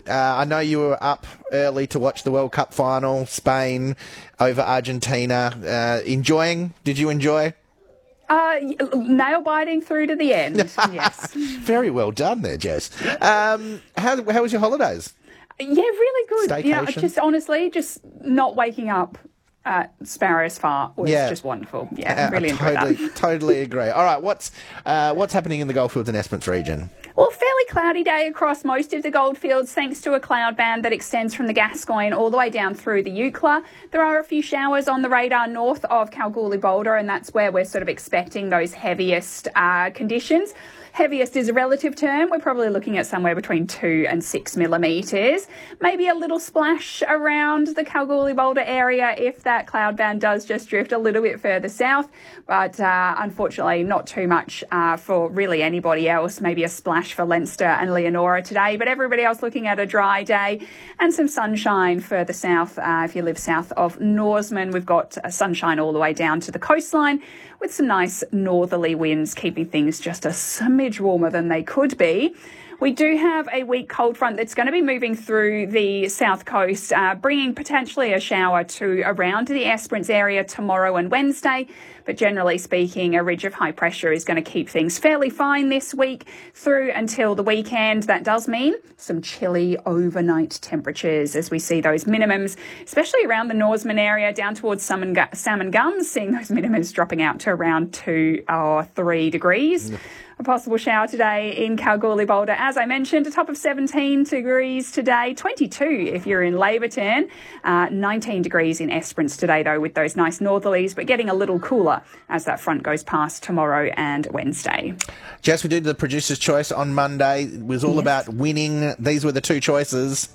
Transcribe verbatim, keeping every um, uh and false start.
Uh, I know you were up early to watch the World Cup final, Spain over Argentina. Uh, enjoying? Did you enjoy? Uh, nail biting through to the end. Yes. Very well done there, Jess. Um, how how was your holidays? Yeah, really good. Staycation? You know, just honestly, just not waking up at Sparrow's Fart was Yeah. just wonderful. Yeah, Uh, really I enjoyed totally, that. totally agree. All right, what's uh, what's happening in the Goldfields and Esperance region? Well, fairly cloudy day across most of the goldfields thanks to a cloud band that extends from the Gascoyne all the way down through the Eucla. There are a few showers on the radar north of Kalgoorlie Boulder, and that's where we're sort of expecting those heaviest uh, conditions. Heaviest is a relative term. We're probably looking at somewhere between two and six millimetres. Maybe a little splash around the Kalgoorlie Boulder area if that cloud band does just drift a little bit further south. But uh, unfortunately, not too much uh, for really anybody else. Maybe a splash for Leinster and Leonora today. But everybody else looking at a dry day and some sunshine further south. Uh, if you live south of Norseman, we've got uh, sunshine all the way down to the coastline with some nice northerly winds, keeping things just a smidge warmer than they could be. We do have a weak cold front that's going to be moving through the south coast, uh, bringing potentially a shower to around the Esperance area tomorrow and Wednesday. But generally speaking, a ridge of high pressure is going to keep things fairly fine this week through until the weekend. That does mean some chilly overnight temperatures as we see those minimums, especially around the Norseman area down towards Salmon, Gu- Salmon Gums, seeing those minimums dropping out to around two or three degrees. Mm. A possible shower today in Kalgoorlie Boulder. As I mentioned, a top of seventeen degrees today, twenty-two if you're in Laverton, uh, nineteen degrees in Esperance today, though, with those nice northerlies, but getting a little cooler as that front goes past tomorrow and Wednesday. Jess, we did the producer's choice on Monday. It was all Yes. about winning. These were the two choices.